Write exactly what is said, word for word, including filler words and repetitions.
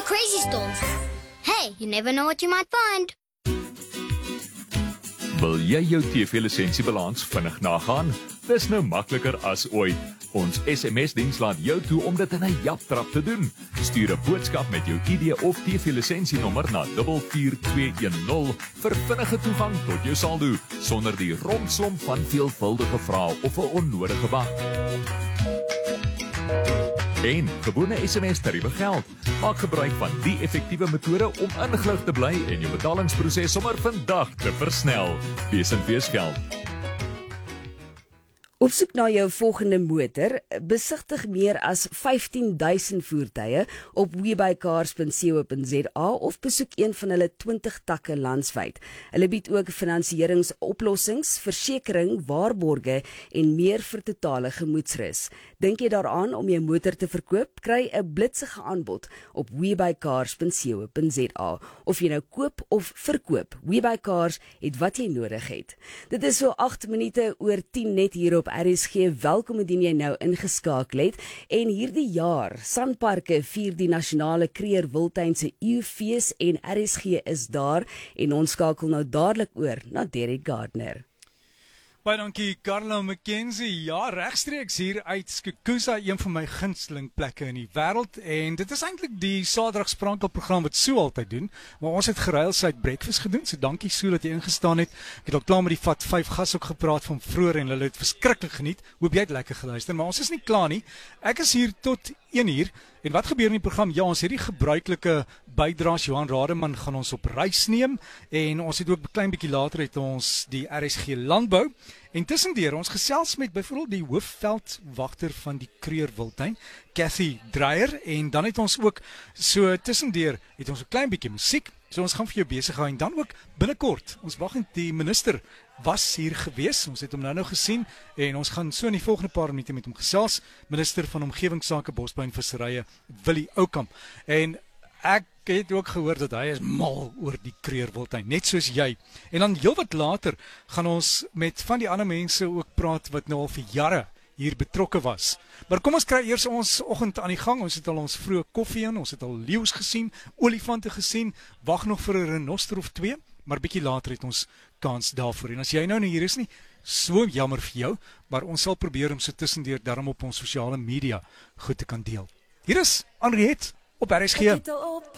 crazy stalls. Hey, you never know what you might find. Wil jy jou T V-lisensiebalans vinnig nagaan? Dis nou makliker as ooit. Ons S M S-diens laat jou toe om dit in 'n japtrap te doen. Stuur 'n boodskap met jou I D of T V-lisensienommer na vier vier twee een nul vir vinnige toegang tot jou saldo, sonder die rompslomp van veelvuldige vrae of 'n onnodige wag. En gewone S M S-tariewe geld. Maak gebruik van die effektiewe metode om ingelig te bly en jou betalingsproses sommer vandag te versnel. Wees en wees geld. Op soek na jou volgende motor, besigtig meer as vyftien duisend voertuie op webuycars punt co punt za of besoek een van hulle twintig takke landwyd. Hulle bied ook finansieringsoplossings, versekering, waarborge en meer vir totale gemoedsrus. Dink jy daaraan om jou motor te verkoop? Kry 'n blitsige aanbod op webuycars punt co punt za. Of jy nou koop of verkoop, Webuycars het wat jy nodig het. Dit is so agt minute oor tien net hier op R S G. Welkom indien jy nou ingeskakel het. En hierdie jaar, Sanparke vier die nasionale Kruger Wildtuin se eeufees en R S G is daar en ons skakel nou dadelik oor na Derek Gardner. Baie dankie Carla McKenzie. Ja, regstreeks hier uit Skukuza, een van my gunsteling plekke in die wêreld, en dit is eintlik die Saterdag sprankelprogram wat so altyd doen, maar ons het geruilsyd breakfast gedoen, so dankie so dat jy ingestaan het. Ek het al klaar met die vat vyf gas ook gepraat van vroeër en hulle het verskriklik geniet. Hoop jy het lekker geluister, maar ons is nie klaar nie. Ek is hier tot een uur. En wat gebeur in die program? Ja, ons het die gebruikelike bydraes. Johan Rademan gaan ons op reis neem en ons het ook 'n klein bietjie later het ons die R S G landbou. En tussendeur ons gesels met byvoorbeeld die hoofveldwagter van die Kruger Wildtuin, Cathy Dreyer, en dan het ons ook so tussendeur het ons 'n klein bietjie musiek. So ons gaan vir jou besig hou en dan ook binnekort. Ons wag en die minister was hier gewees. Ons het hom nou nou gesien en ons gaan so in die volgende paar minute met hom gesels. Minister van Omgewingsake, Bosbou en Visserye, Willie Oukamp. En ek het ook gehoor dat hy is mal oor die Kruger Wildtuin, net soos jy. En dan heelwat later gaan ons met van die ander mense ook praat wat nou al vir jare hier betrokke was. Maar kom ons kry eers ons oggend aan die gang. Ons het al ons vroeë koffie in, ons het al leeu's gesien, olifante gesien, wag nog vir 'n renoster of twee, maar bietjie later het ons kans daarvoor. En as jy nou nie hier is nie, so jammer vir jou, maar ons sal probeer om so tussendeur daarom op ons sosiale media goed te kan deel. Hier is Henriette op R S G.